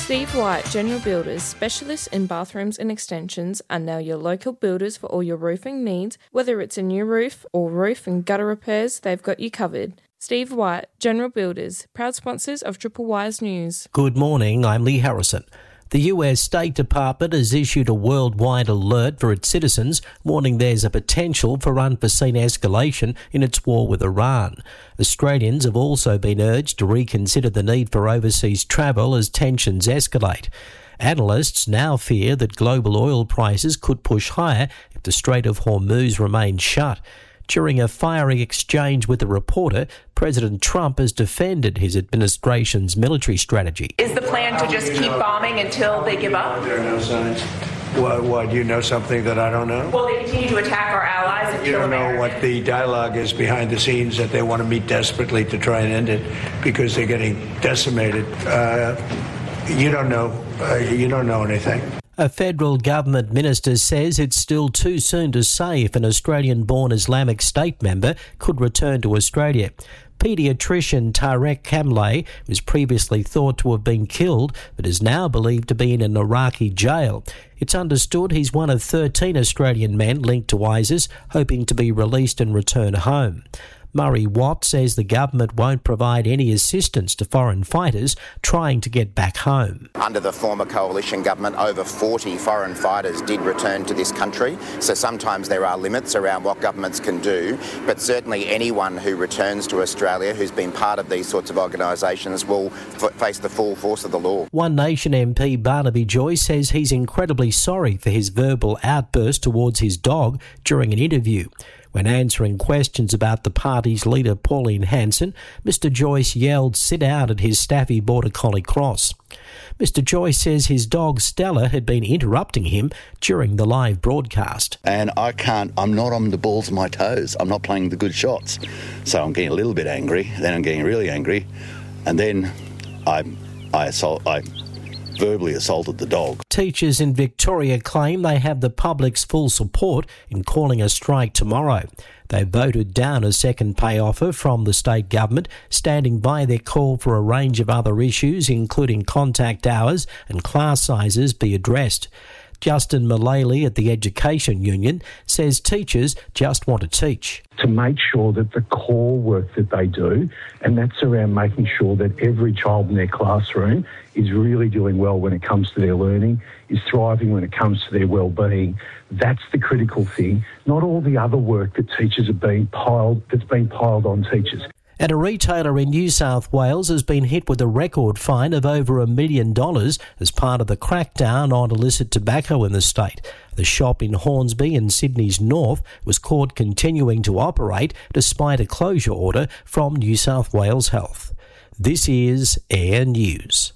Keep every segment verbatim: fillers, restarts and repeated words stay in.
Steve White General Builders, specialists in bathrooms and extensions, are now your local builders for all your roofing needs. Whether it's a new roof or roof and gutter repairs, they've got you covered. Steve White General Builders, proud sponsors of Triple Wise News. Good morning, I'm Lee Harrison. The U S State Department has issued a worldwide alert for its citizens, warning there's a potential for unforeseen escalation in its war with Iran. Australians have also been urged to reconsider the need for overseas travel as tensions escalate. Analysts now fear that global oil prices could push higher if the Strait of Hormuz remains shut. During a fiery exchange with a reporter, President Trump has defended his administration's military strategy. Is the plan to just keep bombing until they give up? There are no signs. Why, why, do you know something that I don't know? Will they continue to attack our allies and You kill don't know Americans? what the dialogue is behind the scenes, that they want to meet desperately to try and end it because they're getting decimated. Uh, you don't know. Uh, you don't know anything. A federal government minister says it's still too soon to say if an Australian-born Islamic State member could return to Australia. Paediatrician Tarek Kamlay was previously thought to have been killed, but is now believed to be in an Iraqi jail. It's understood he's one of thirteen Australian men linked to ISIS, hoping to be released and return home. Murray Watt says the government won't provide any assistance to foreign fighters trying to get back home. Under the former coalition government, over forty foreign fighters did return to this country, so sometimes there are limits around what governments can do, but certainly anyone who returns to Australia who's been part of these sorts of organisations will f- face the full force of the law. One Nation M P Barnaby Joyce says he's incredibly sorry for his verbal outburst towards his dog during an interview. When answering questions about the party's leader Pauline Hanson, Mister Joyce yelled "sit out" at his Staffy Border Collie Cross. Mister Joyce says his dog Stella had been interrupting him during the live broadcast. And I can't, I'm not on the balls of my toes. I'm not playing the good shots. So I'm getting a little bit angry, then I'm getting really angry, and then I, I assault, I verbally assaulted the dog. Teachers in Victoria claim they have the public's full support in calling a strike tomorrow. They voted down a second pay offer from the state government, standing by their call for a range of other issues, including contact hours and class sizes, be addressed. Justin Mullally at the Education Union says teachers just want to teach. To make sure that the core work that they do, and that's around making sure that every child in their classroom is really doing well when it comes to their learning, is thriving when it comes to their well-being. That's the critical thing, not all the other work that teachers have been piled, that's been piled on teachers. And a retailer in New South Wales has been hit with a record fine of over a million dollars as part of the crackdown on illicit tobacco in the state. The shop in Hornsby in Sydney's north was caught continuing to operate despite a closure order from New South Wales Health. This is Air News.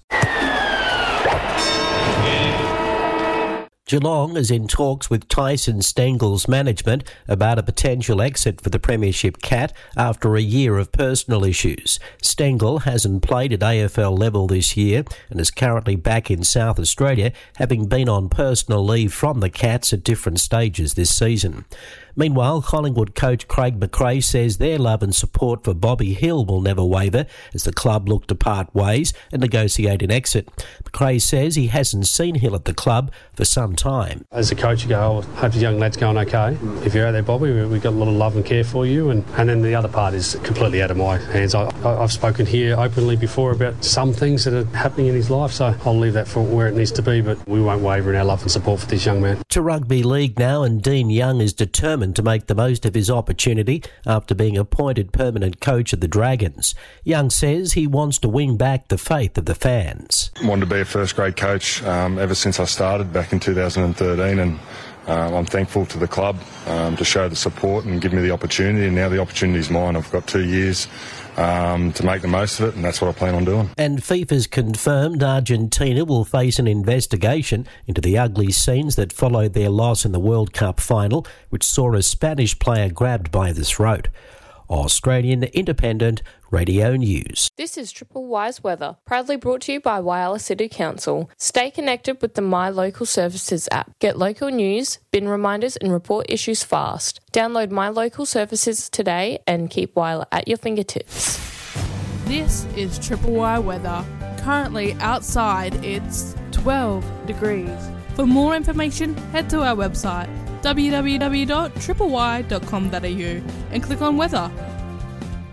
Geelong is in talks with Tyson Stengel's management about a potential exit for the Premiership Cat after a year of personal issues. Stengel hasn't played at A F L level this year and is currently back in South Australia, having been on personal leave from the Cats at different stages this season. Meanwhile, Collingwood coach Craig McRae says their love and support for Bobby Hill will never waver as the club look to part ways and negotiate an exit. McRae says he hasn't seen Hill at the club for some time. As a coach, you go, oh, hope the young lad's going okay. If you're out there, Bobby, we've got a lot of love and care for you. And, and then the other part is completely out of my hands. I, I, I've spoken here openly before about some things that are happening in his life, so I'll leave that for where it needs to be, but we won't waver in our love and support for this young man. To rugby league now, and Dean Young is determined to make the most of his opportunity after being appointed permanent coach of the Dragons. Young says he wants to win back the faith of the fans. I wanted to be a first-grade coach um, ever since I started back in two thousand thirteen, and um, I'm thankful to the club um, to show the support and give me the opportunity, and now the opportunity is mine. I've got two years Um, to make the most of it, and that's what I plan on doing. And FIFA's confirmed Argentina will face an investigation into the ugly scenes that followed their loss in the World Cup final, which saw a Spanish player grabbed by the throat. Australian Independent Radio News. This is Triple Wise Weather, proudly brought to you by Whyalla City Council. Stay connected with the My Local Services app. Get local news, bin reminders and report issues fast. Download My Local Services today and keep Whyalla at your fingertips. This is Triple Y Weather. Currently outside it's twelve degrees. For more information, head to our website w w w dot triple y dot com dot a u and click on weather.